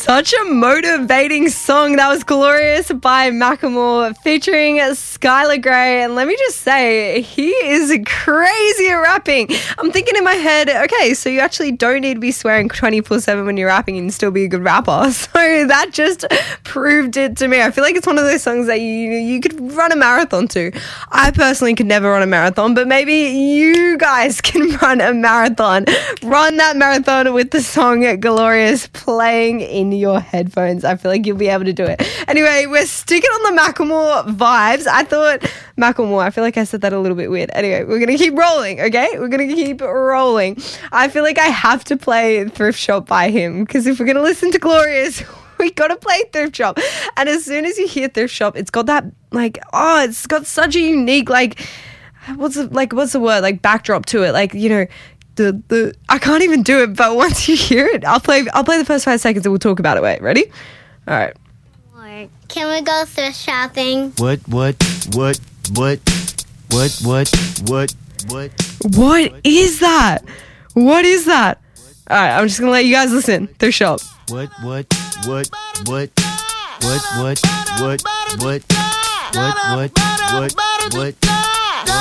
Such a motivating song. That was Glorious by Macklemore featuring Skylar Grey. And let me just say, he is crazy at rapping. I'm thinking in my head, okay, so you actually don't need to be swearing 24/7 when you're rapping and still be a good rapper. So that just proved it to me. I feel like it's one of those songs that you could run a marathon to. I personally could never run a marathon, but maybe you guys can run a marathon. Run that marathon with the song Glorious playing in your headphones. I feel like you'll be able to do it. Anyway, we're sticking on the Macklemore vibes. I thought Macklemore, I feel like I said that a little bit weird. Anyway, we're going to keep rolling, okay? We're going to keep rolling. I feel like I have to play Thrift Shop by him because if we're going to listen to Glorious, we got to play Thrift Shop. And as soon as you hear Thrift Shop, it's got that, like, oh, it's got such a unique, like, what's the word? Like, backdrop to it. Like, you know, the I can't even do it, but once you hear it, I'll play the first 5 seconds and we'll talk about it. Wait, ready? All right. Can we go thrift shopping? What is that? What is that? All right, I'm just gonna let you guys listen. Thrift shop. What?